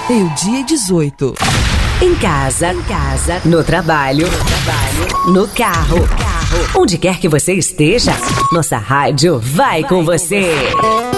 Meio-dia e 18. Em casa, no trabalho, no carro. Onde quer que você esteja, nossa rádio vai com você.